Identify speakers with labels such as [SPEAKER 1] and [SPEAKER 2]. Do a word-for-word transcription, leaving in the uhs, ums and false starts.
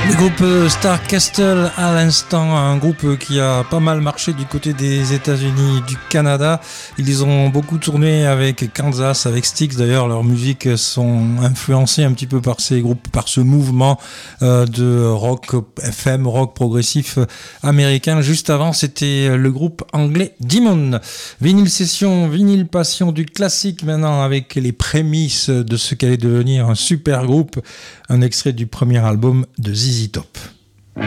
[SPEAKER 1] Le groupe Star Castle à l'instant, un groupe qui a pas mal marché du côté des États-Unis, du Canada. Ils ont beaucoup tourné avec Kansas, avec Styx. D'ailleurs, leurs musiques sont influencées un petit peu par ces groupes, par ce mouvement euh, de rock F M, rock progressif américain. Juste avant, c'était le groupe anglais Demon. Vinyl Session, Vinyl Passion, du classique maintenant avec les prémices de ce qu'allait devenir un super groupe. Un extrait du premier album de Z Z Top.